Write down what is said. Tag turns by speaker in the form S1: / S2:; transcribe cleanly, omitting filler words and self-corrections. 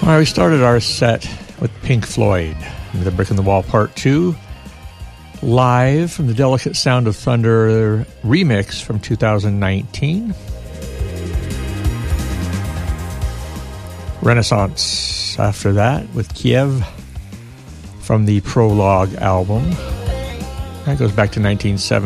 S1: All right, we started our set with Pink Floyd, The Brick in the Wall Part 2, live from the Delicate Sound of Thunder remix from 2019. Renaissance after that with Kiev from the Prologue album. That goes back to 1970.